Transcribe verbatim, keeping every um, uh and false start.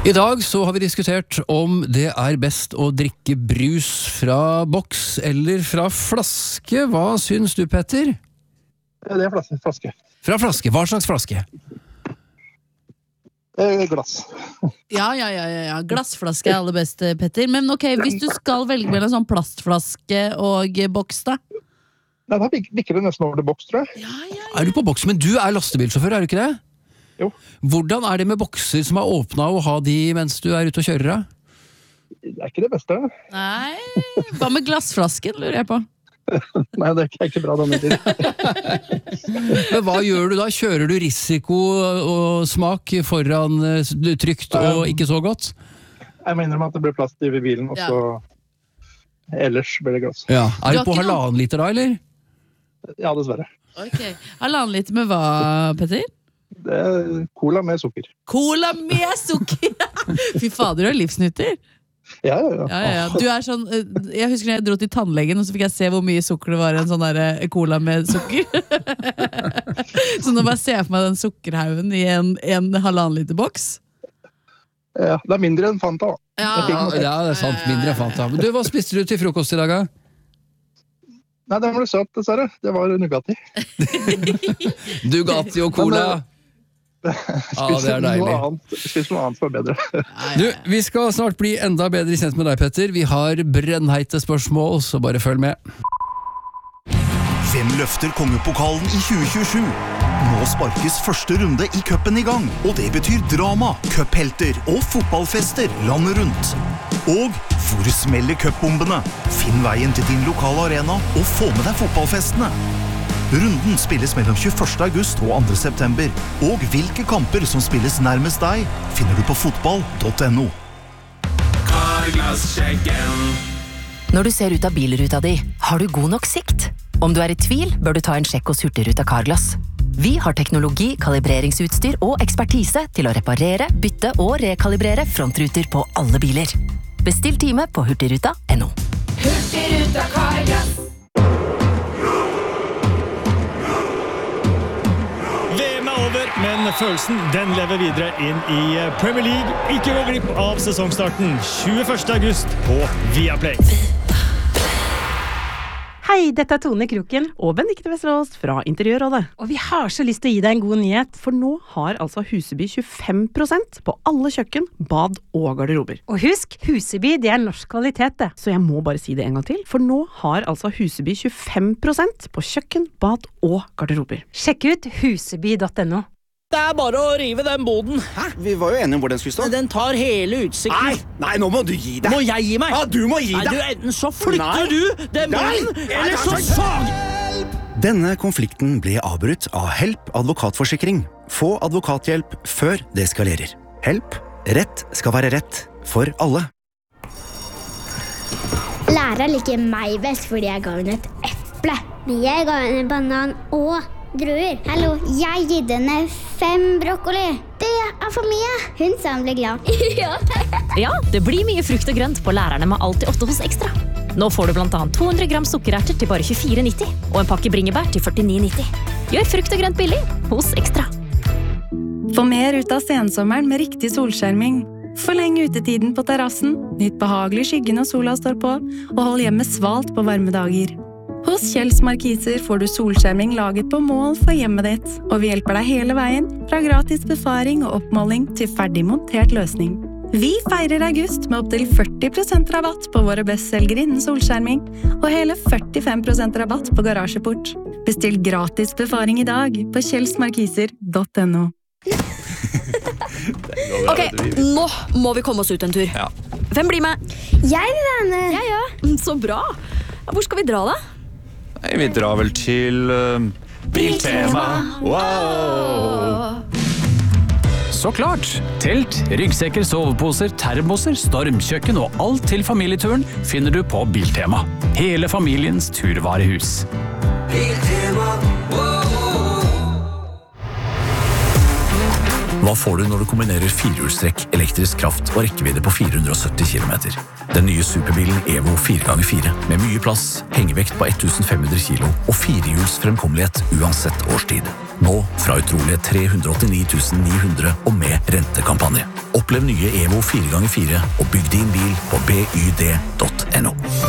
I dag så har vi diskutert om det er best å drikke brus fra boks eller fra flaske. Hva syns du, Petter? Det er flaske. Fra flaske. Hva slags flaske? Glass. Ja, ja, ja, ja. Glassflaske er aller best, Petter. Men ok, hvis du skal velge mellom sånn plastflaske og boks, da? Nei, da bikker det nesten over til boks, tror jeg. Ja, ja, ja. Er du på boks? Men du er lastebilsjåfør, er du ikke det? Jo. Hvordan er det med bokser som er åpnet og ha de mens du er ute og kjører, da? Det er ikke det beste. Nei, hva med glassflasken, lurer jeg på? Nei, det er ikke bra denne tiden. Men hva gjør du da? Kjører du risiko og smak foran trygt og ikke så godt? Jeg mener at det blir plass i bilen, og så ellers blir det glass. Ja. Er du på halvannen liter da, eller? Ja, dessverre. Ok, halvannen liter med hva, Petter? Det er cola med sukker. Cola med sukker! Fy fader, du er livsnytter. Ja, ja, ja. Ja, ja, ja. Du er sånn, jeg husker når jeg dro til tannlegen, og så fikk jeg se hvor mye sukker det var i en sånn der cola med sukker. Så nå bare ser jeg for meg den sukkerhaugen i en, en halvannen liter boks. Ja, det er mindre enn Fanta. Ja, Ja, ja, det er sant, mindre enn Fanta. Men du, hva spiste du til frokost i dag, da? Nei, det var det søt, dessverre. Det var Nugatti. Nugatti og cola. Ja, det er deilig. Noe annet, spis noe annet for bedre. Du, vi skal snart bli enda bedre kjent med deg, Petter. Vi har brennheite spørsmål, så bare følg med. Hvem løfter kongepokalen i tjue tjuesju? Nå sparkes første runde i cupen i gang, og det betyr drama, cuphelter og fotballfester landet rundt. Og hvor smeller cupbombene? Finn veien til din lokale arena og få med deg fotballfestene. Runden spilles mellom tjueførste august og andre september, og hvilke kamper som spilles nærmest deg, finner du på fotball punktum no. Carglass-sjekken. Når du ser ut av bilruta di, har du god nok sikt? Om du er i tvil, bør du ta en sjekk hos Hurtigruten Carglass. Vi har teknologi, kalibreringsutstyr og ekspertise til å reparere, bytte og rekalibrere frontruter på alle biler. Bestill time på hurtigruta punktum no. Hurtigruten Carglass. V M er over, men følelsen den lever videre inn i Premier League. Ikke gå glipp av sesongstarten tjueførste august på Viaplay. Hei, dette er Tone Kroken og Benedikte Vesterås fra Interiørrådet. Og vi har så lyst til å gi deg en god nyhet, for nå har altså Huseby tjuefem prosent på alle kjøkken, bad og garderober. Og husk, Huseby det er norsk kvalitet det. Så jeg må bare si det en gang til, for nå har altså Huseby tjuefem prosent på kjøkken, bad og garderober. Sjekk ut huseby punktum no. Det er bare å rive den boden. Hæ? Vi var jo enige om hvor den skulle stå. Den tar hele utsikten. Nei, nei, nå må du gi deg. Må jeg gi meg? Ja, du må gi deg. Nei, du, enten så flytter Nei. du den boden, Nei. eller Nei, så nei, sag. Denne konflikten ble avbrutt av Help advokatforsikring. Få advokathjelp før det eskalerer. Help. Rett skal være rett for alle. Læreren liker meg best fordi jeg ga henne et eple. Men jeg ga henne banan og druer. Hallo, jeg gitt henne fem brokkoli. Det er for mye. Hun sa hun ble glad. Ja. Ja, det blir mye frukt og grønt på lærerne med alltid åtte hos Ekstra. Nå får du blant annet to hundre gram sukkererter til bare tjuefire nitti, og en pakke bringebær til førtini nitti. Gjør frukt og grønt billig hos Ekstra. Få mer ut av sensommeren med riktig solskjerming. Forleng utetiden på terrassen, nytt behagelig skygge når sola står på, og hold hjemme svalt på varme dager. Hos Kjells Markiser får du solskjerming laget på mål for hjemmet ditt, og vi hjelper deg hele veien, fra gratis befaring og oppmåling til ferdig montert løsning. Vi feirer august med opp til førti prosent rabatt på våre bestselgere innen solskjerming, og hele førtifem prosent rabatt på garasjeport. Bestill gratis befaring i dag på kjells markiser punktum no. Ok, nå må vi komme oss ut en tur. Ja. Hvem blir med? Jeg vil være med. Ja, ja. Så bra. Hvor skal vi dra da? Nei, vi drar vel til uh, Biltema. Wow! Så klart! Telt, ryggsekker, soveposer, termoser, stormkjøkken og alt til familieturen finner du på Biltema. Hele familiens turvarehus. Biltema. Hva får du når du kombinerer firehjulstrekk, elektrisk kraft og rekkevidde på fire hundre og sytti kilometer? Den nye superbilen Evo fire ganger fire, med mye plass, hengevekt på tusen fem hundre kilo og firehjuls fremkommelighet uansett årstid. Nå fra utrolige tre hundre og åttini tusen ni hundre og med rentekompensasjon. kampanje. Opplev nye Evo fire ganger fire og bygg din bil på byd punktum no.